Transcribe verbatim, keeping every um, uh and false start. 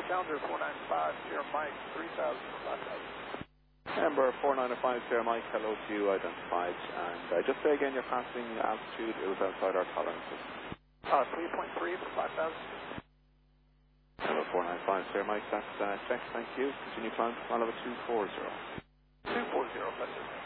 Challenger four nine five, Sierra Mike three thousand for five thousand. Number four nine five, Sierra Mike, hello to you, identified. And uh, just say again your passing altitude, it was outside our tolerances. Uh, three point three for five thousand. Number four nine five, Sierra Mike, that's uh, checked, thank you. Continue climb to follow two four zero. two four zero, that's it.